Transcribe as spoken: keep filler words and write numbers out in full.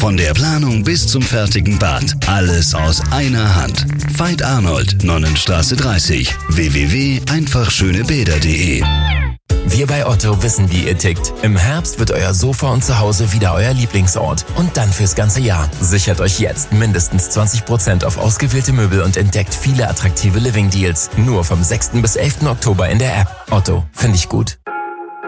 Von der Planung bis zum fertigen Bad. Alles aus einer Hand. Veit Arnold, Nonnenstraße dreißig. w w w punkt einfach schöne bäder punkt de. Wir bei Otto wissen, wie ihr tickt. Im Herbst wird euer Sofa und Zuhause wieder euer Lieblingsort. Und dann fürs ganze Jahr. Sichert euch jetzt mindestens zwanzig Prozent auf ausgewählte Möbel und entdeckt viele attraktive Living Deals. Nur vom sechsten bis elften Oktober in der App. Otto, finde ich gut.